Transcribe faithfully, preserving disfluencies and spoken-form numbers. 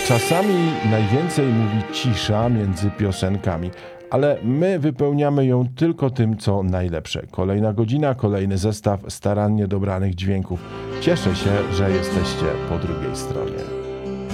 Czasami najwięcej mówi cisza między piosenkami, ale my wypełniamy ją tylko tym, co najlepsze. Kolejna godzina, kolejny zestaw starannie dobranych dźwięków. Cieszę się, że jesteście po drugiej stronie.